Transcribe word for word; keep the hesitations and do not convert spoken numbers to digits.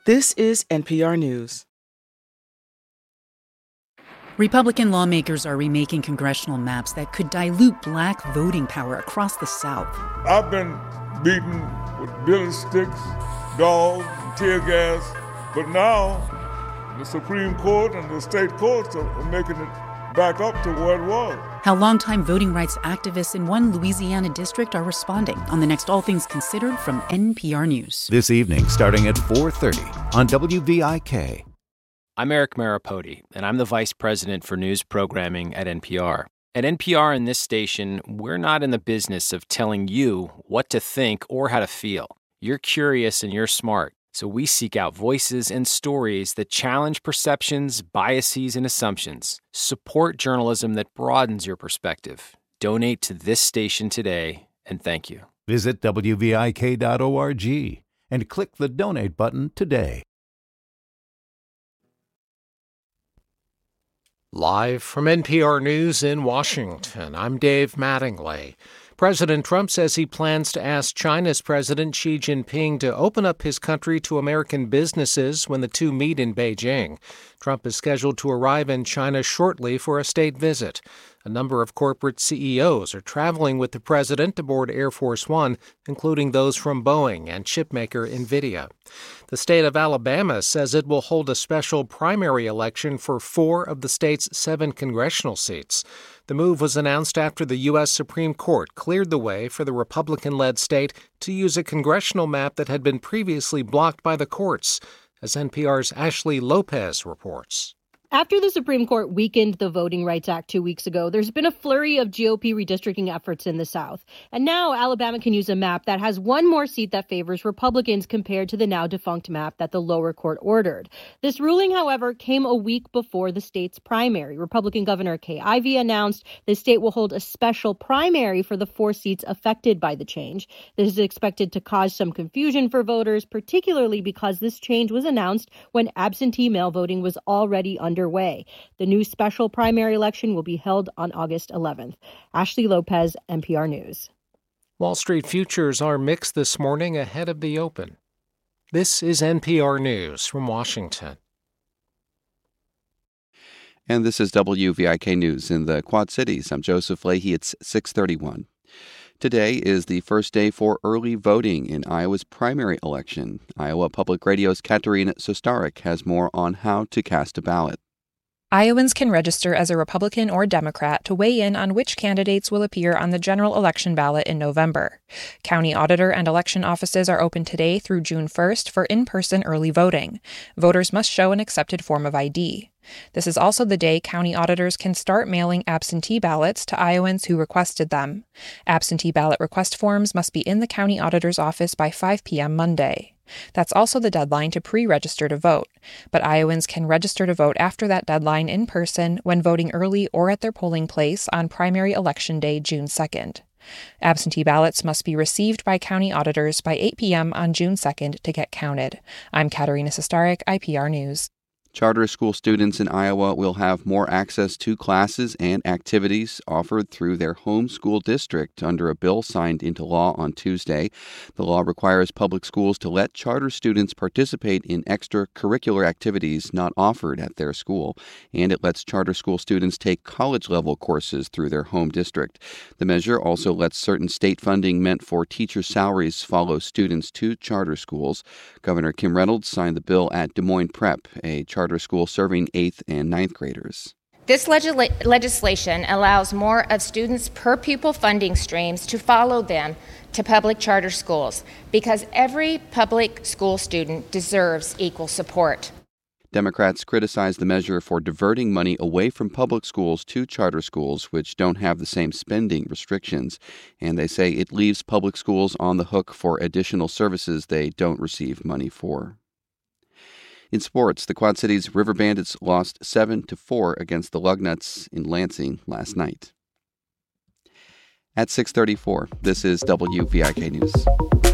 This is N P R News. Republican lawmakers are remaking congressional maps that could dilute black voting power across the South. I've been beaten with billy sticks, dogs, and tear gas, but now the Supreme Court and the state courts are making it back up to where it was. How longtime voting rights activists in one Louisiana district are responding on the next All Things Considered from N P R News. This evening, starting at four thirty on W V I K. I'm Eric Maripodi, and I'm the Vice President for News Programming at N P R. At N P R and this station, we're not in the business of telling you what to think or how to feel. You're curious and you're smart, so we seek out voices and stories that challenge perceptions, biases, and assumptions. Support journalism that broadens your perspective. Donate to this station today, and thank you. Visit W V I K dot org and click the donate button today. Live from N P R News in Washington, I'm Dave Mattingly. President Trump says he plans to ask China's President Xi Jinping to open up his country to American businesses when the two meet in Beijing. Trump is scheduled to arrive in China shortly for a state visit. A number of corporate C E Os are traveling with the president aboard Air Force One, including those from Boeing and chipmaker NVIDIA. The state of Alabama says it will hold a special primary election for four of the state's seven congressional seats. The move was announced after the U S Supreme Court cleared the way for the Republican-led state to use a congressional map that had been previously blocked by the courts, as N P R's Ashley Lopez reports. After the Supreme Court weakened the Voting Rights Act two weeks ago, there's been a flurry of G O P redistricting efforts in the South. And now Alabama can use a map that has one more seat that favors Republicans compared to the now defunct map that the lower court ordered. This ruling, however, came a week before the state's primary. Republican Governor Kay Ivey announced the state will hold a special primary for the four seats affected by the change. This is expected to cause some confusion for voters, particularly because this change was announced when absentee mail voting was already under. Underway. The new special primary election will be held on August eleventh. Ashley Lopez, N P R News. Wall Street futures are mixed this morning ahead of the open. This is N P R News from Washington. And this is W V I K News in the Quad Cities. I'm Joseph Leahy. It's six thirty-one. Today is the first day for early voting in Iowa's primary election. Iowa Public Radio's Katerina Sostarek has more on how to cast a ballot. Iowans can register as a Republican or Democrat to weigh in on which candidates will appear on the general election ballot in November. County auditor and election offices are open today through June first for in-person early voting. Voters must show an accepted form of I D. This is also the day county auditors can start mailing absentee ballots to Iowans who requested them. Absentee ballot request forms must be in the county auditor's office by five p.m. Monday. That's also the deadline to pre-register to vote, but Iowans can register to vote after that deadline in person when voting early or at their polling place on primary election day, June second. Absentee ballots must be received by county auditors by eight p.m. on June second to get counted. I'm Katerina Sostarek, I P R News. Charter school students in Iowa will have more access to classes and activities offered through their home school district under a bill signed into law on Tuesday. The law requires public schools to let charter students participate in extracurricular activities not offered at their school, and it lets charter school students take college-level courses through their home district. The measure also lets certain state funding meant for teacher salaries follow students to charter schools. Governor Kim Reynolds signed the bill at Des Moines Prep, a charter school serving eighth and ninth graders. This legisla- legislation allows more of students' per pupil funding streams to follow them to public charter schools because every public school student deserves equal support. Democrats criticize the measure for diverting money away from public schools to charter schools, which don't have the same spending restrictions, and they say it leaves public schools on the hook for additional services they don't receive money for. In sports, the Quad Cities River Bandits lost seven to four against the Lugnuts in Lansing last night. At six thirty-four, this is W V I K News.